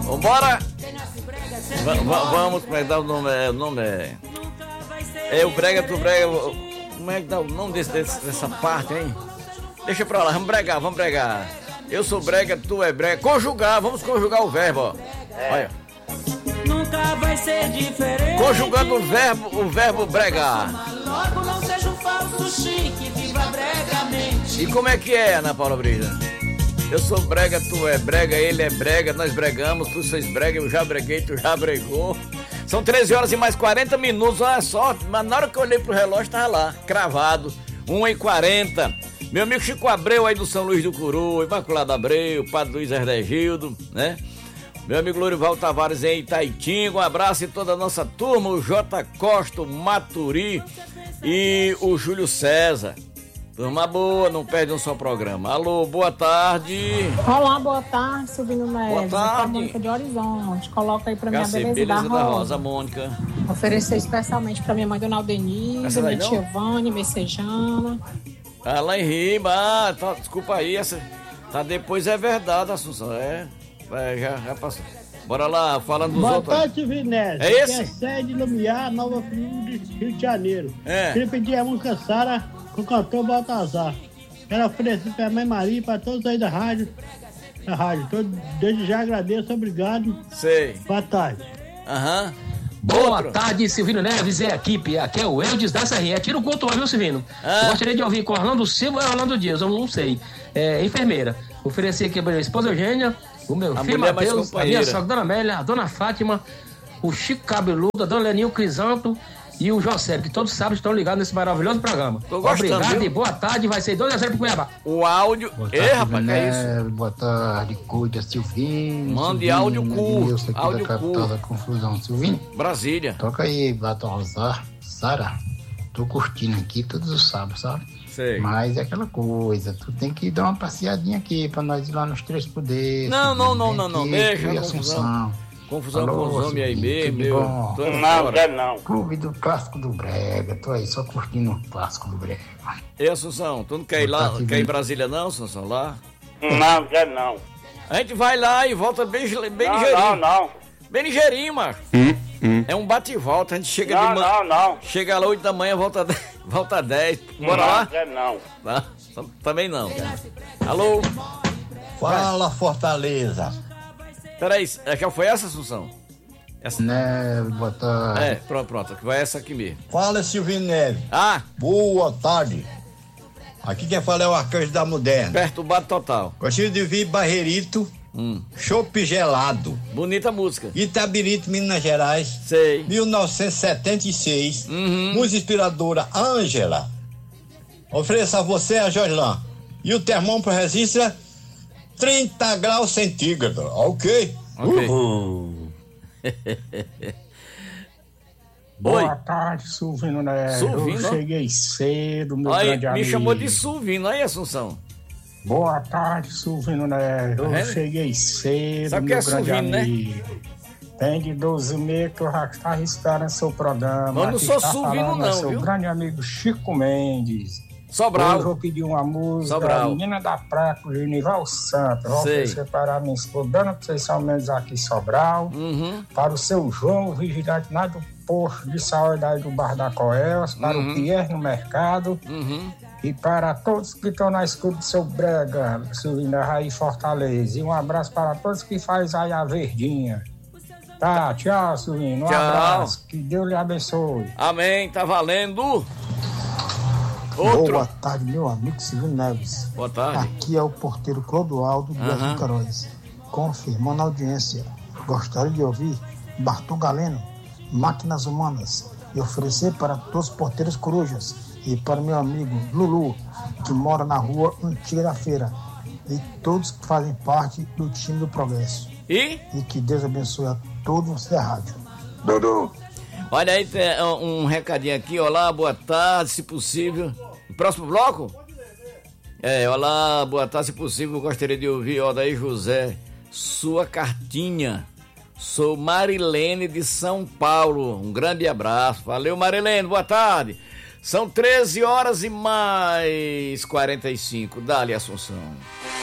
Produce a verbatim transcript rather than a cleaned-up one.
Vambora! Va- va- vamos, como é que dá o nome? É, o nome é. É o brega, tu brega. Como é que dá o nome desse, desse- dessa parte, hein? Deixa pra lá, vamos bregar, vamos bregar. Eu sou brega, tu é brega. Conjugar, vamos conjugar o verbo, ó. Olha. Nunca vai ser diferente. Conjugando o verbo, o verbo bregar. Logo não seja um falso chique, viva bregamente. E como é que é, Ana Paula Brisa? Eu sou brega, tu é brega, ele é brega, nós bregamos, tu sois brega, eu já breguei, tu já bregou. São treze horas e mais quarenta minutos, olha só, mas na hora que eu olhei pro relógio tava lá, cravado, uma e quarenta. Meu amigo Chico Abreu aí do São Luís do Curu, Imaculado Abreu, Padre Luiz Herdegildo, né? Meu amigo Lourival Tavares em Itaitinga, um abraço em toda a nossa turma, o J. Costa, o Maturi e o Júlio César. Turma boa, não perde um só programa. Alô, boa tarde. Olá, boa tarde, Silvino Neves. Boa tarde. Aqui é a Mônica de Horizonte. Coloca aí pra minha Cacê, beleza, beleza da da Rosa. Rosa, Mônica. Oferecer especialmente pra minha mãe, Dona Aldenise, Essa daí minha não? tia Vânia, Messejana. Ah, lá em Riba, ah, tá, desculpa aí, essa, tá depois é verdade, Assunção, é, é já, já passou. Bora lá, falando dos Boa outros. tarde, Vinés. É esse? Aqui é Sede Lumiar, Nova Friúde, Rio de Janeiro. É. Queria pedir a música Sara com o cantor Baltazar. Quero oferecer pra mãe Maria e pra todos aí da rádio. Da rádio. Todo, desde já agradeço, obrigado. Sei. Boa tarde. Aham. Boa Outro. tarde, Silvino Neves e a equipe. Aqui é o Eudes da Serrinha. Tira o culto, viu, Silvino? Ah. Eu gostaria de ouvir com Orlando Silva ou Orlando Dias, eu não sei. É, enfermeira. Oferecer aqui pra minha esposa Eugênia, o meu A filho mulher mais Matheus, a companheira. minha sogra Dona Amélia, a Dona Fátima, o Chico Cabeludo, a Dona Leninho Crisanto e o José, que todos sábados estão ligados nesse maravilhoso programa. Tô gostando, Obrigado viu? e boa tarde. Vai ser dois a zero pro Cuiabá. O áudio. Boa Ei, tarde, rapaz, que é isso? Vinés. Boa tarde, cuide, Silvinho. Mande Silvinho, áudio curto, Edilson aqui áudio da capital curto. da confusão. Silvinho, Brasília. toca aí, Baltazar, Sara. Tô curtindo aqui todos os sábados, sabe? Sei. Mas é aquela coisa, tu tem que dar uma passeadinha aqui pra nós ir lá nos Três Poderes. Não, não, não, Vem não, não, aqui, deixa tu e a confusão. Assunção. Confusão Alô, com os homens aí Silvinho, mesmo, tudo meu. bom? Tô indo Não, embora. quero não. Clube do Clássico do Brega, tô aí só curtindo o Clássico do Brega. Ei, Assunção, tu não quer ir lá, Boa tarde, quer ir em Vini. Brasília não, Assunção, lá? Não, quero não. A gente vai lá e volta bem, bem Não, ligeirinho. não, não. Bem ligeirinho, macho. É um bate e volta, a gente chega Não, de manhã. não, não. Chega lá oito da manhã, volta dez, volta dez. Bora Não, lá? quero não. Tá? Também não. Alô? Fala, Fortaleza. Peraí, já foi essa, Assunção? Essa... Né, boa tarde. É, pronto, pronto. Vai essa aqui mesmo. Fala, Silvino Neves. Ah, Boa tarde. Aqui quem fala é o Arcanjo da Moderna. perturbado total. Gostaria de vir Barreirito, Hum. Chopp Gelado, Bonita música. Itabirito, Minas Gerais, Sei. mil novecentos e setenta e seis. Uhum. Música inspiradora, Ângela. Ofereço a você, a Jorlan. E o termômetro resiste trinta graus centígrados. Ok? Ok. Uhul. Oi. Boa tarde, Silvino Neves. Silvino? Eu cheguei cedo, meu Aí, grande me amigo. chamou de Suvino. Aí, Assunção. Boa tarde, Silvino Neves. Eu É? cheguei cedo, Sabe o que meu é grande Silvino, né? amigo. Tem de doze meses que eu já estava esperando seu programa. Mas não Aqui sou está Silvino falando é não, seu viu? grande amigo Chico Mendes. Hoje eu Sobral. vou pedir uma música, Sobral. Menina da Praia, com o Genival Santos. Vou Sei. oferecer para a minha esposa, Dona Conceição Mendes aqui em Sobral. Uhum. Para o seu João, vigilante lá do posto de saúde aí do Bar da Coelhas, para Uhum. o Pierre no mercado Uhum. e para todos que estão na escuta do seu Brega, Silvino aí em Fortaleza. E um abraço para todos que faz aí a verdinha. Tá, tchau, Silvino. Um Tchau. abraço. Que Deus lhe abençoe. Amém, tá valendo. Outro. Boa tarde, meu amigo Silvino Neves. Boa tarde. Aqui é o porteiro Clodoaldo de Aham. Jardim Caróis. Confirmando a audiência. Gostaria de ouvir Bartol Galeno, Máquinas Humanas, e oferecer para todos os porteiros corujas e para meu amigo Lulu, que mora na rua Antiga da Feira, e todos que fazem parte do time do Progresso. E? E que Deus abençoe a todos vocês da rádio. Dudu. Olha aí, tem um um recadinho aqui. Olá, boa tarde, se possível. Próximo bloco? É, olá, boa tarde, se possível. Gostaria de ouvir, ó, daí José, sua cartinha. Sou Marilene de São Paulo. Um grande abraço. Valeu, Marilene, boa tarde. São treze horas e mais quarenta e cinco. Dá-lhe, Assunção.